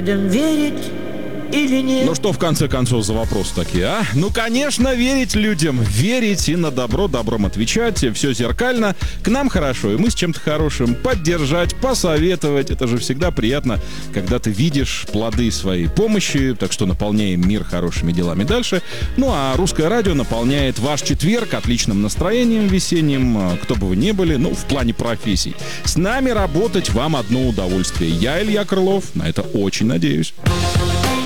Верить или нет? Ну что, в конце концов, за вопросы такие, а? Ну, конечно, верить людям. Верить и на добро добром отвечать. Все зеркально. К нам хорошо, и мы с чем-то хорошим. Поддержать, посоветовать. Это же всегда приятно, когда ты видишь плоды своей помощи. Так что наполняем мир хорошими делами дальше. Ну, а Русское радио наполняет ваш четверг отличным настроением весенним. Кто бы вы ни были, ну, в плане профессий. С нами работать вам одно удовольствие. Я Илья Крылов. На это очень надеюсь.